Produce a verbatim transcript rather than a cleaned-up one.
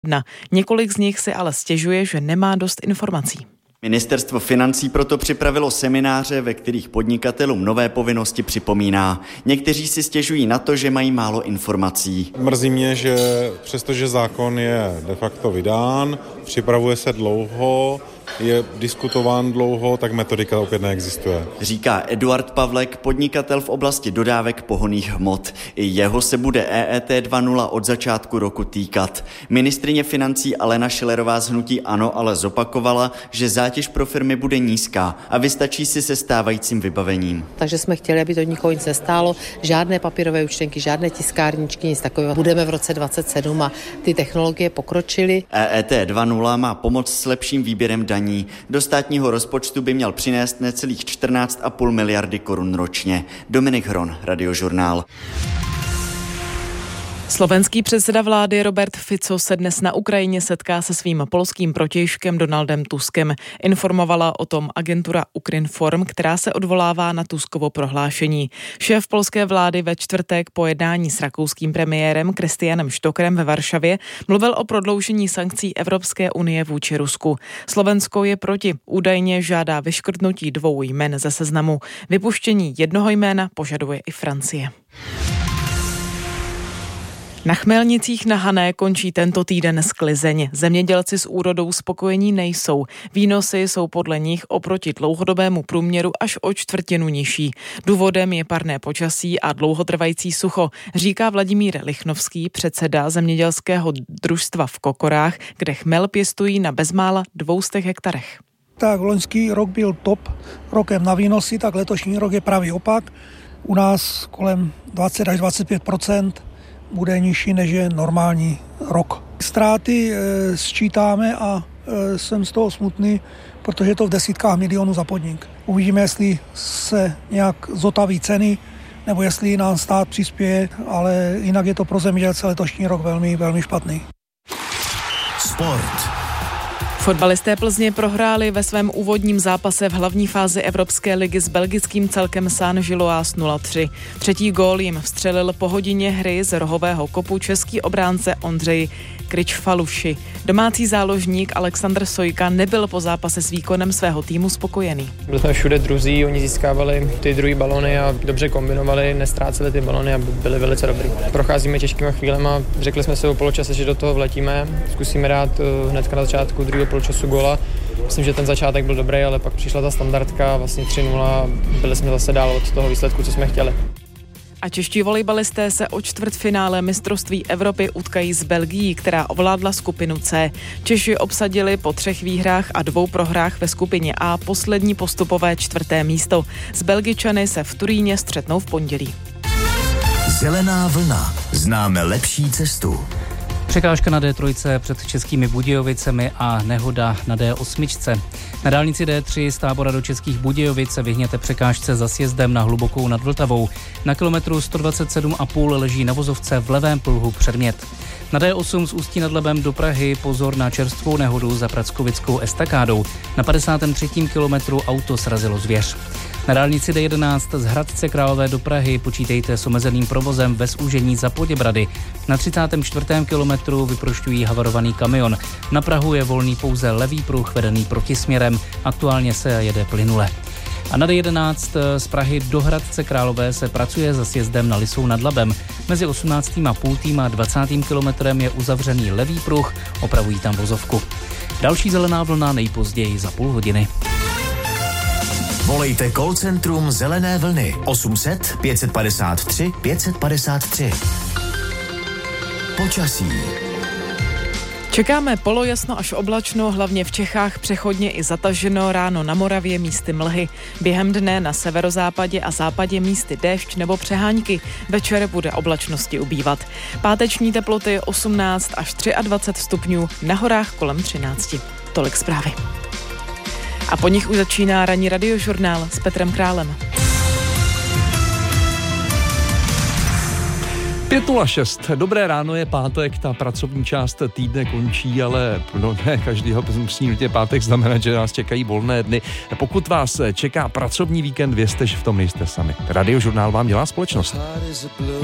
dna. Několik z nich si ale stěžuje, že nemá dost informací. Ministerstvo financí proto připravilo semináře, ve kterých podnikatelům nové povinnosti připomíná. Někteří si stěžují na to, že mají málo informací. Mrzí mě, že přestože zákon je de facto vydán, připravuje se dlouho, je diskutován dlouho, tak metodika opět neexistuje. Říká Eduard Pavlek, podnikatel v oblasti dodávek pohonných hmot. I jeho se bude E E T dva tečka nula od začátku roku týkat. Ministryně financí Alena Schillerová z hnutí ANO ale zopakovala, že zátěž pro firmy bude nízká a vystačí si se stávajícím vybavením. Takže jsme chtěli, aby to nikoho nic nestálo, žádné papírové účtenky, žádné tiskárničky, nic takového. Budeme v roce dvacet sedm a ty technologie pokročily. E E T dva tečka nula má pomoct s lepším výběrem daní. Do státního rozpočtu by měl přinést necelých čtrnáct a půl miliardy korun ročně. Dominik Hron, Radiožurnál. Slovenský předseda vlády Robert Fico se dnes na Ukrajině setká se svým polským protějškem Donaldem Tuskem. Informovala o tom agentura Ukrinform, která se odvolává na Tuskovo prohlášení. Šéf polské vlády ve čtvrtek po jednání s rakouským premiérem Christianem Stokerem ve Varšavě mluvil o prodloužení sankcí Evropské unie vůči Rusku. Slovensko je proti. Údajně žádá vyškrtnutí dvou jmen ze seznamu. Vypuštění jednoho jména požaduje i Francie. Na Chmelnicích na Hané končí tento týden sklizeň. Zemědělci s úrodou spokojení nejsou. Výnosy jsou podle nich oproti dlouhodobému průměru až o čtvrtinu nižší. Důvodem je parné počasí a dlouhotrvající sucho, říká Vladimír Lichnovský, předseda zemědělského družstva v Kokorách, kde chmel pěstují na bezmála dvoustech hektarech. Tak loňský rok byl top rokem na výnosy, tak letošní rok je pravý opak. U nás kolem dvacet až dvacet pět procent bude nižší, než je normální rok. Ztráty e, sčítáme a e, jsem z toho smutný, protože je to v desítkách milionů za podnik. Uvidíme, jestli se nějak zotaví ceny, nebo jestli nám stát přispěje, ale jinak je to pro zemědělce letošní rok velmi, velmi špatný. Sport. Fotbalisté Plzně prohráli ve svém úvodním zápase v hlavní fázi Evropské ligy s belgickým celkem Saint-Gilloise nula tři. Třetí gól jim vstřelil po hodině hry z rohového kopu český obránce Ondřej Kričfaluši. Domácí záložník Alexandr Sojka nebyl po zápase s výkonem svého týmu spokojený. Byli jsme všude druzí, oni získávali ty druhý balony a dobře kombinovali, nestráceli ty balony a byli velice dobrý. Procházíme těžkýma chvílema, řekli jsme si o poločase, že do toho vletíme, zkusíme dát hned na začátku druhého poločasu góla. Myslím, že ten začátek byl dobrý, ale pak přišla ta standardka, vlastně tři nula, byli jsme zase dál od toho výsledku, co jsme chtěli. A čeští volejbalisté se o čtvrtfinále mistrovství Evropy utkají s Belgií, která ovládla skupinu C. Češi obsadili po třech výhrách a dvou prohrách ve skupině A poslední postupové čtvrté místo. S Belgičany se v Turíně střetnou v pondělí. Zelená vlna. Známe lepší cestu. Překážka na D tři před Českými Budějovicemi a nehoda na D osm. Na dálnici D tři z Tábora do Českých Budějovic se vyhněte překážce za sjezdem na Hlubokou nad Vltavou. Na kilometru sto dvacet sedm a půl leží na vozovce v levém pruhu předmět. Na D osm z Ústí nad Labem do Prahy pozor na čerstvou nehodu za Prackovickou estakádou. Na padesátém třetím kilometru auto srazilo zvěř. Na dálnici D jedenáct z Hradce Králové do Prahy počítejte s omezeným provozem ve zúžení za Poděbrady. Na třicátém čtvrtém kilometru vyprošťují havarovaný kamion. Na Prahu je volný pouze levý pruh vedený protisměrem. Aktuálně se jede plynule. A na D jedenáct z Prahy do Hradce Králové se pracuje za sjezdem na Lisou nad Labem. Mezi osmnáctým a půl a dvacátým kilometrem je uzavřený levý pruh, opravují tam vozovku. Další zelená vlna nejpozději za půl hodiny. Volejte call centrum Zelené vlny osm set pět padesát tři pět padesát tři. Počasí. Čekáme polojasno až oblačno, hlavně v Čechách přechodně i zataženo, ráno na Moravě místy mlhy. Během dne na severozápadě a západě místy déšť nebo přehánky. Večer bude oblačnosti ubývat. Páteční teploty osmnáct až dvacet tři stupňů, na horách kolem třináct. Tolik zprávy. A po nich už začíná ranní radiožurnál s Petrem Králem. pět nula šest. Dobré ráno, je pátek, ta pracovní část týdne končí, ale no ne, každýho musí nutně pátek znamenat, že nás čekají volné dny. Pokud vás čeká pracovní víkend, vězte, že v tom nejste sami. Radiožurnál vám dělá společnost.